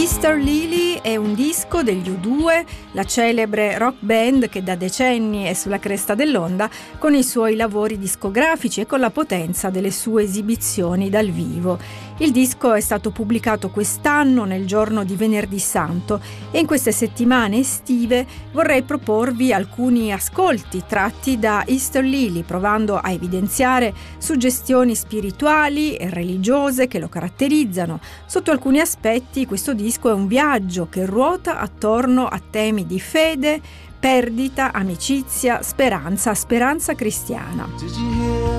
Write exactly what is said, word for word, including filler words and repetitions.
Easter Lily è un disco degli U due, la celebre rock band che da decenni è sulla cresta dell'onda con i suoi lavori discografici e con la potenza delle sue esibizioni dal vivo. Il disco è stato pubblicato quest'anno nel giorno di Venerdì Santo e in queste settimane estive vorrei proporvi alcuni ascolti tratti da Easter Lily, provando a evidenziare suggestioni spirituali e religiose che lo caratterizzano. Sotto alcuni aspetti questo disco è un viaggio che ruota attorno a temi di fede, perdita, amicizia, speranza, speranza cristiana.